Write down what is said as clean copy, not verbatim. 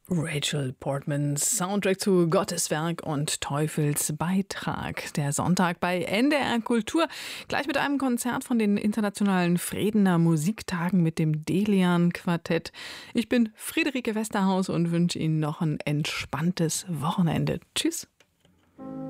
Rachel Portmans Soundtrack zu Gottes Werk und Teufels Beitrag. Der Sonntag bei NDR Kultur. Gleich mit einem Konzert von den Internationalen Fredener Musiktagen mit dem Delian Quartett. Ich bin Friederike Westerhaus und wünsche Ihnen noch ein entspanntes Wochenende. Tschüss.